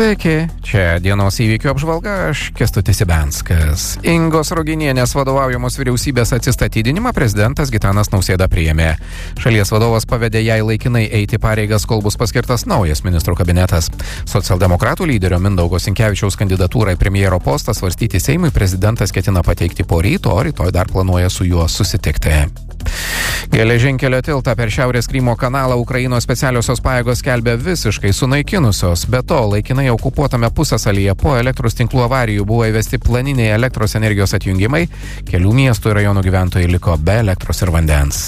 Sveiki, čia dienos įvykių apžvalga, aš Kęstutis Ibenskas. Ingos Ruginienės vadovaujamos vyriausybės atsistatydinimą prezidentas Gitanas Nausėda priėmė. Šalies vadovas pavedė jai laikinai eiti pareigas, kol bus paskirtas naujas ministrų kabinetas. Socialdemokratų lyderio Mindaugo Sinkevičiaus kandidatūrą į premjero postą svarstyti Seimui prezidentas ketina pateikti poryt, o rytoj dar planuoja su juo susitikti. Geležinkelio tiltą per Šiaurės Krymo kanalą Ukrainos specialiosios pajėgos skelbia visiškai sunaikinusios. Be to, laikinai okupuotame pusiasalyje po elektros tinklų avarijų buvo įvesti planiniai elektros energijos atjungimai, kelių miestų ir rajonų gyventojai liko be elektros ir vandens.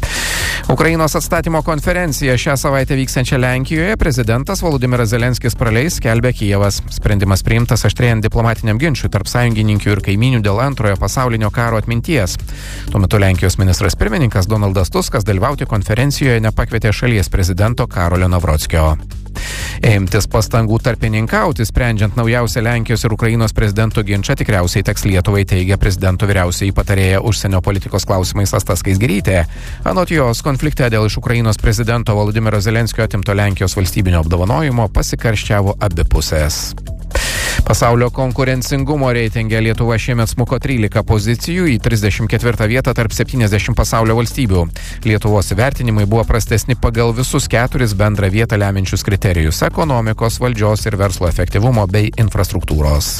Ukrainos atstatymo konferencija šią savaitę vyksiančią Lenkijoje prezidentas Volodymyras Zelenskis praleis, skelbia Kijevas. Sprendimas priimtas aštrėjant diplomatiniam ginčui tarp sąjungininkių ir kaimynių dėl antrojo pasaulinio karo atminties. Tuo metu Lenkijos ministras pirmininkas Donaldas Tuskas dalyvauti konferencijoje nepakvietė šalies prezidento Karolio Navrockio. Imtis pastangų tarpininkauti, sprendžiant naujausią Lenkijos ir Ukrainos prezidentų ginčą, tikriausiai teks Lietuvai, teigia prezidento vyriausioji patarėja užsienio politikos klausimais Asta Skaisgirytė. Anot jos, konflikte dėl iš Ukrainos prezidento Volodymyro Zelenskio atimto Lenkijos valstybinio apdovanojimo pasikarščiavo abi pusės. Pasaulio konkurencingumo reitinge Lietuva šiemet smuko 13 pozicijų į 34 vietą tarp 70 pasaulio valstybių. Lietuvos įvertinimai buvo prastesni pagal visus 4 bendrą vietą lemiančius kriterijus: ekonomikos, valdžios ir verslo efektyvumo bei infrastruktūros.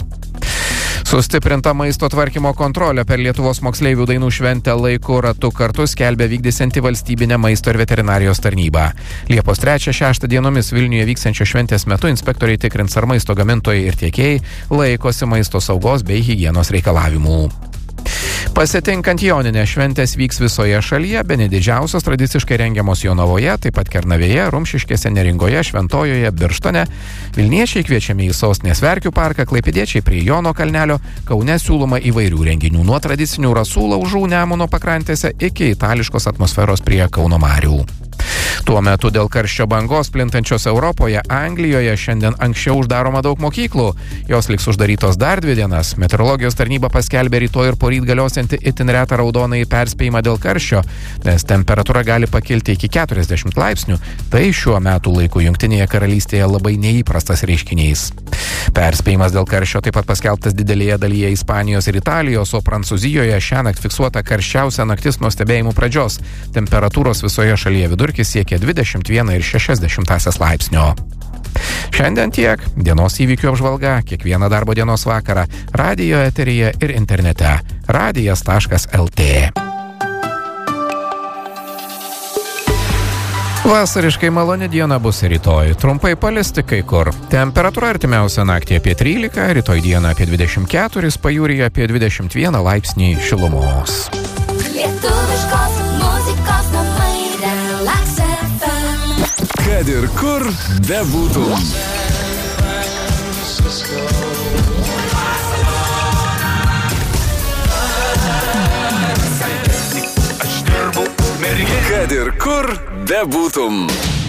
Sustiprinta maisto tvarkymo kontrolė per Lietuvos moksleivių dainų šventę laiku ratu kartu skelbia vykdysianti valstybinę maisto ir veterinarijos tarnybą. Liepos 3-6 dienomis Vilniuje vyksiančio šventės metu inspektoriai tikrins, ar maisto gamintojai ir tiekėjai laikosi maisto saugos bei higienos reikalavimų. Pasitinkant Joninę, šventės vyks visoje šalyje, bene didžiausios tradiciškai rengiamos Jonavoje, taip pat Kernavėje, Rumšiškėse, Neringoje, Šventojoje, Birštone. Vilniečiai kviečiami į sostinės Verkių parką, klaipėdiečiai prie Jono kalnelio. Kaune siūloma įvairių renginių, nuo tradicinių rasų laužų Nemuno pakrantėse iki itališkos atmosferos prie Kauno marių. Tuo metu dėl karščio bangos plintančios Europoje, Anglijoje šiandien anksčiau uždaroma daug mokyklų. Jos liks uždarytos dar 2 dienas. Meteorologijos tarnyba paskelbė rytoj ir poryt galiosianti itin retą raudonąjį perspėjimą dėl karščio, nes temperatūra gali pakilti iki 40 laipsnių. Tai šiuo metų laiku Jungtinėje karalystėje labai neįprastas reiškinys. Perspėjimas dėl karščio taip pat paskelbtas didelėje dalyje Ispanijos ir Italijos, o Prancūzijoje šiąnakt fiksuota karščiausia naktis nuo stebėjimų pradžios. Temperatūros visoje šalyje vidurkis siekia 21,6 laipsnio. Šiandien tiek. Dienos įvykių apžvalga kiekvieną darbo dienos vakarą radijo eteryje ir internete. radijas.lt. Vasariškai maloni diena bus rytoj. Trumpai palisti kai kur. Temperatūra artimiausią naktį apie 13, rytoj dieną apie 24, pajūryje apie 21 laipsnį šilumos. Lietuviškos muzikos namai Relax FM. Kad ir kur bebūtum. Kad ir kur bebūtum.